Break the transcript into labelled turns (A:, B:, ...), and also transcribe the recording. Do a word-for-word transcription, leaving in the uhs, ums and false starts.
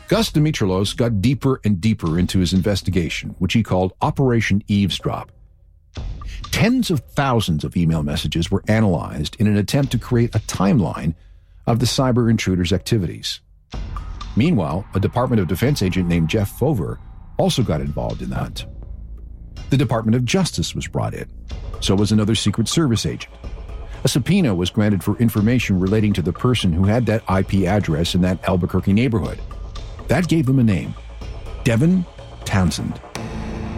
A: Gus Dimitrilos got deeper and deeper into his investigation, which he called Operation Eavesdrop. Tens of thousands of email messages were analyzed in an attempt to create a timeline of the cyber intruder's activities. Meanwhile, a Department of Defense agent named Jeff Fover also got involved in that. The Department of Justice was brought in. So was another Secret Service agent. A subpoena was granted for information relating to the person who had that I P address in that Albuquerque neighborhood. That gave them a name, Devin Townsend.